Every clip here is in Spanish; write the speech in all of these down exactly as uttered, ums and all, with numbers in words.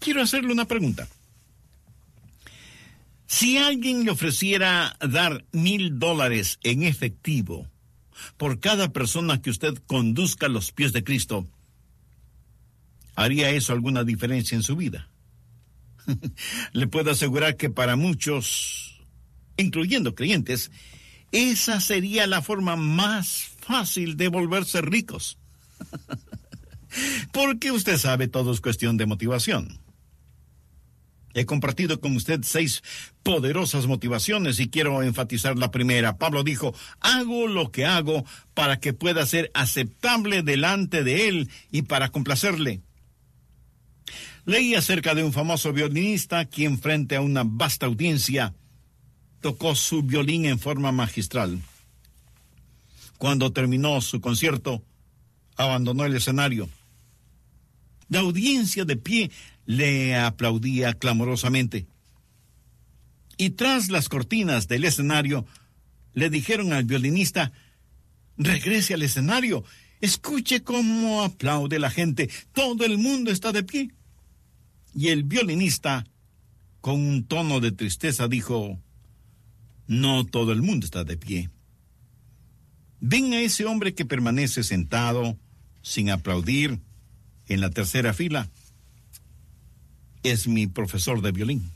quiero hacerle una pregunta. Si alguien le ofreciera dar mil dólares en efectivo por cada persona que usted conduzca a los pies de Cristo, ¿haría eso alguna diferencia en su vida? Le puedo asegurar que para muchos, incluyendo creyentes, esa sería la forma más fácil de volverse ricos. Porque usted sabe, todo es cuestión de motivación. He compartido con usted seis poderosas motivaciones y quiero enfatizar la primera. Pablo dijo, hago lo que hago para que pueda ser aceptable delante de él y para complacerle. Leí acerca de un famoso violinista quien frente a una vasta audiencia tocó su violín en forma magistral. Cuando terminó su concierto, abandonó el escenario. La audiencia de pie le aplaudía clamorosamente. Y tras las cortinas del escenario, le dijeron al violinista, regrese al escenario, escuche cómo aplaude la gente, todo el mundo está de pie. Y el violinista, con un tono de tristeza, dijo, no todo el mundo está de pie. Ven a ese hombre que permanece sentado, sin aplaudir, en la tercera fila. Es mi profesor de violín.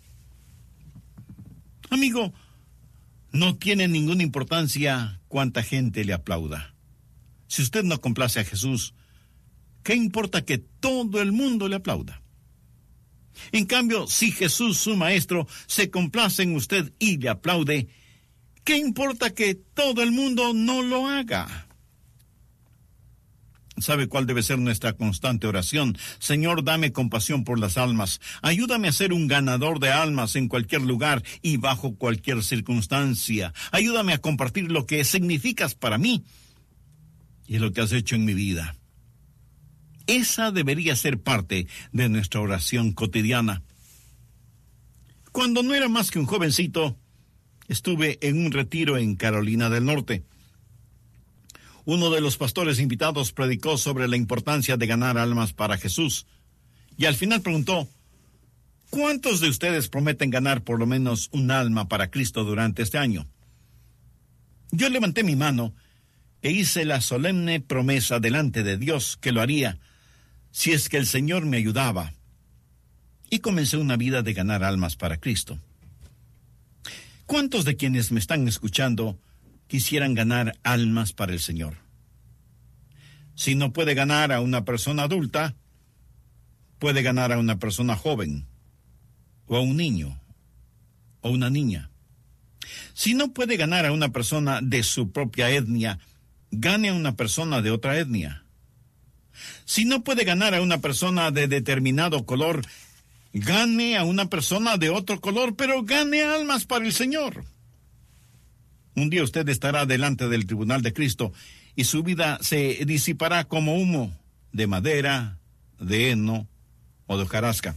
Amigo, no tiene ninguna importancia cuánta gente le aplauda. Si usted no complace a Jesús, ¿qué importa que todo el mundo le aplauda? En cambio, si Jesús, su maestro, se complace en usted y le aplaude, ¿qué importa que todo el mundo no lo haga? ¿Sabe cuál debe ser nuestra constante oración? Señor, dame compasión por las almas. Ayúdame a ser un ganador de almas en cualquier lugar y bajo cualquier circunstancia. Ayúdame a compartir lo que significas para mí y lo que has hecho en mi vida. Esa debería ser parte de nuestra oración cotidiana. Cuando no era más que un jovencito, estuve en un retiro en Carolina del Norte. Uno de los pastores invitados predicó sobre la importancia de ganar almas para Jesús. Y al final preguntó, ¿cuántos de ustedes prometen ganar por lo menos un alma para Cristo durante este año? Yo levanté mi mano e hice la solemne promesa delante de Dios que lo haría si es que el Señor me ayudaba. Y comencé una vida de ganar almas para Cristo. ¿Cuántos de quienes me están escuchando quisieran ganar almas para el Señor? Si no puede ganar a una persona adulta, puede ganar a una persona joven, o a un niño, o una niña. Si no puede ganar a una persona de su propia etnia, gane a una persona de otra etnia. Si no puede ganar a una persona de determinado color, gane a una persona de otro color, pero gane almas para el Señor. Un día usted estará delante del tribunal de Cristo y su vida se disipará como humo de madera, de heno o de hojarasca.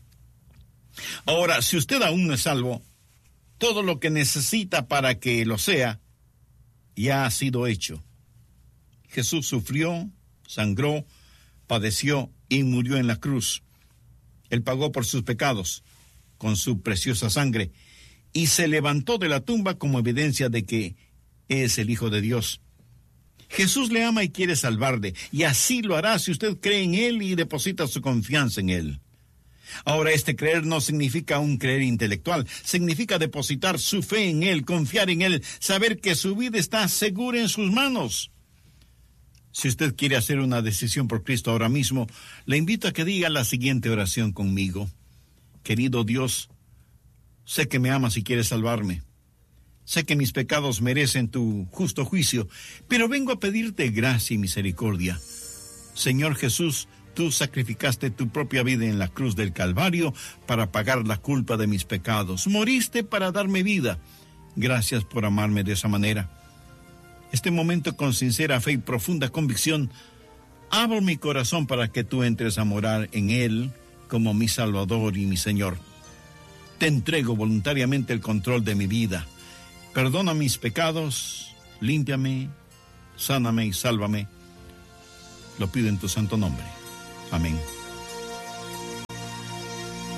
Ahora, si usted aún no es salvo, todo lo que necesita para que lo sea ya ha sido hecho. Jesús sufrió, sangró, padeció y murió en la cruz. Él pagó por sus pecados con su preciosa sangre y se levantó de la tumba como evidencia de que es el Hijo de Dios. Jesús le ama y quiere salvarle, y así lo hará si usted cree en Él y deposita su confianza en Él. Ahora, este creer no significa un creer intelectual, significa depositar su fe en Él, confiar en Él, saber que su vida está segura en sus manos. Si usted quiere hacer una decisión por Cristo ahora mismo, le invito a que diga la siguiente oración conmigo. Querido Dios, sé que me amas y quieres salvarme. Sé que mis pecados merecen tu justo juicio, pero vengo a pedirte gracia y misericordia. Señor Jesús, tú sacrificaste tu propia vida en la cruz del Calvario para pagar la culpa de mis pecados. Moriste para darme vida. Gracias por amarme de esa manera. Este momento, con sincera fe y profunda convicción, abro mi corazón para que tú entres a morar en él como mi Salvador y mi Señor. Te entrego voluntariamente el control de mi vida. Perdona mis pecados, límpiame, sáname y sálvame. Lo pido en tu santo nombre. Amén.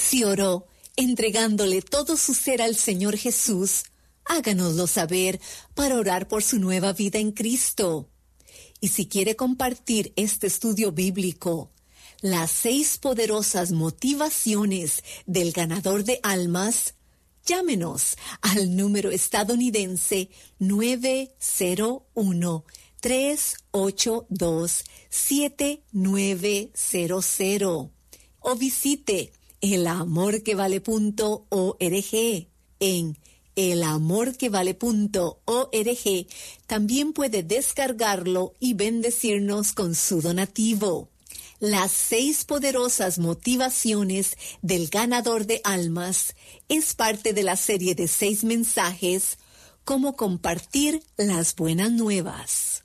Si oró, entregándole todo su ser al Señor Jesús, háganoslo saber para orar por su nueva vida en Cristo. Y si quiere compartir este estudio bíblico, las seis poderosas motivaciones del ganador de almas, llámenos al número estadounidense nueve cero uno, tres ocho dos, siete nueve cero cero o visite el amor que vale punto org. En el amor que vale punto org también puede descargarlo y bendecirnos con su donativo. Las seis poderosas motivaciones del ganador de almas es parte de la serie de seis mensajes Cómo compartir las buenas nuevas.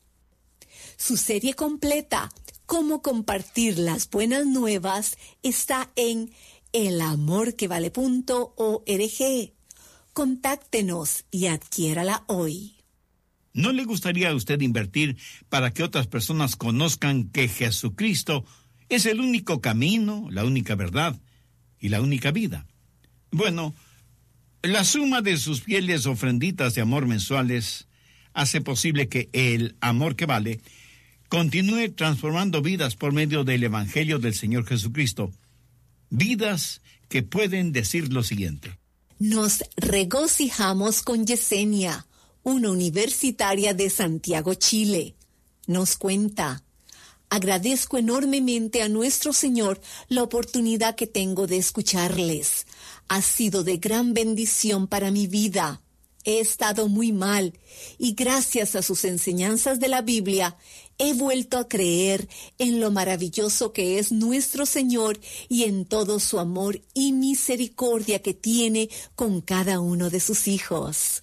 Su serie completa, Cómo compartir las buenas nuevas, está en el amor que vale punto org. Contáctenos y adquiérala hoy. ¿No le gustaría a usted invertir para que otras personas conozcan que Jesucristo es el único camino, la única verdad y la única vida? Bueno, la suma de sus fieles ofrenditas de amor mensuales hace posible que el amor que vale continúe transformando vidas por medio del Evangelio del Señor Jesucristo. Vidas que pueden decir lo siguiente. Nos regocijamos con Yesenia, una universitaria de Santiago, Chile. Nos cuenta: agradezco enormemente a nuestro Señor la oportunidad que tengo de escucharles. Ha sido de gran bendición para mi vida. He estado muy mal y gracias a sus enseñanzas de la Biblia he vuelto a creer en lo maravilloso que es nuestro Señor y en todo su amor y misericordia que tiene con cada uno de sus hijos.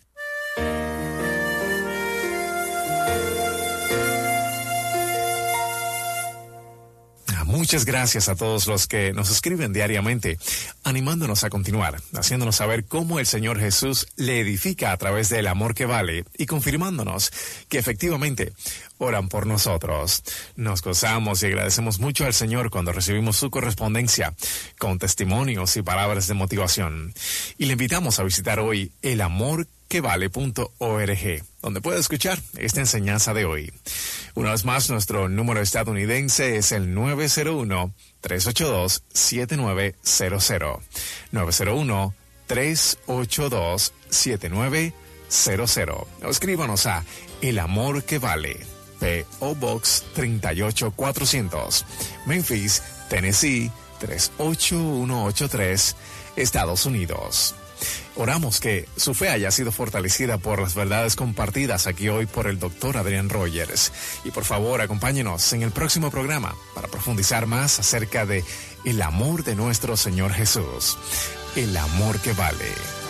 Muchas gracias a todos los que nos escriben diariamente, animándonos a continuar, haciéndonos saber cómo el Señor Jesús le edifica a través del amor que vale y confirmándonos que efectivamente oran por nosotros. Nos gozamos y agradecemos mucho al Señor cuando recibimos su correspondencia con testimonios y palabras de motivación. Y le invitamos a visitar hoy el amor que vale punto org, donde puede escuchar esta enseñanza de hoy. Una vez más, nuestro número estadounidense es el nueve cero uno, tres ocho dos, siete nueve cero cero. nueve cero uno, tres ocho dos, siete nueve cero cero. O escríbanos a El Amor que Vale, P O Box treinta y ocho cuatrocientos, Memphis, Tennessee tres ocho uno ocho tres, Estados Unidos. Oramos que su fe haya sido fortalecida por las verdades compartidas aquí hoy por el doctor Adrián Rogers. Y por favor, acompáñenos en el próximo programa para profundizar más acerca de el amor de nuestro Señor Jesús. El amor que vale.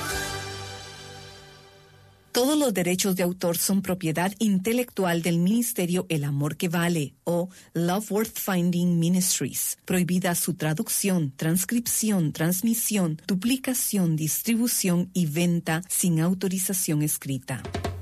Todos los derechos de autor son propiedad intelectual del Ministerio El Amor que Vale o Love Worth Finding Ministries. Prohibida su traducción, transcripción, transmisión, duplicación, distribución y venta sin autorización escrita.